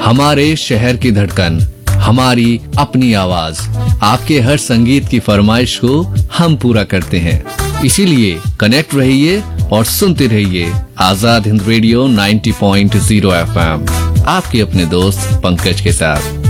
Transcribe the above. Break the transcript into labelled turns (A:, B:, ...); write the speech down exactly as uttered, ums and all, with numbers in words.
A: हमारे शहर की धड़कन, हमारी अपनी आवाज। आपके हर संगीत की फरमाइश को हम पूरा करते हैं, इसीलिए कनेक्ट रहिए और सुनते रहिए आजाद हिंद रेडियो नब्बे पॉइंट शून्य एफ एम, आपके अपने दोस्त पंकज के साथ।